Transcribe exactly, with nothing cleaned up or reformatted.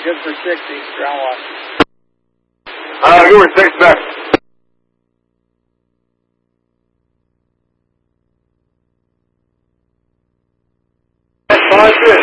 good for sixty, ground wash. Uh, go for six back. Five, six.